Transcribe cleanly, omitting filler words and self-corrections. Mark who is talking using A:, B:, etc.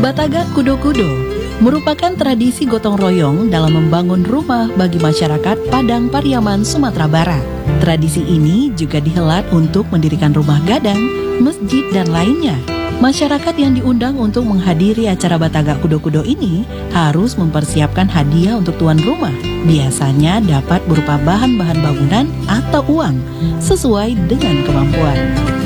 A: Batagak Kudo-Kudo merupakan tradisi gotong royong dalam membangun rumah bagi masyarakat Padang Pariaman, Sumatera Barat. Tradisi ini juga dihelat untuk mendirikan rumah gadang, masjid, dan lainnya. Masyarakat yang diundang untuk menghadiri acara Batagak Kudo-Kudo ini harus mempersiapkan hadiah untuk tuan rumah. Biasanya dapat berupa bahan-bahan bangunan atau uang sesuai dengan kemampuan.